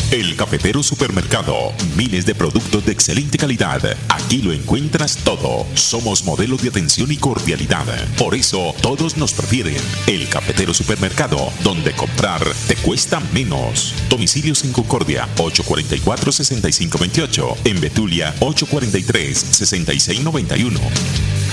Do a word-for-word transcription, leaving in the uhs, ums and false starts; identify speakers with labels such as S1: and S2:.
S1: El Cafetero Supermercado. Miles de productos de excelente calidad. Aquí lo encuentras todo. Somos modelos de atención y cordialidad. Por eso todos nos prefieren. El Cafetero Supermercado, donde comprar te cuesta menos. Domicilios en Concordia, ocho cuarenta y cuatro, sesenta y cinco veintiocho. En Betulia, ocho cuarenta y tres, sesenta y seis noventa y uno.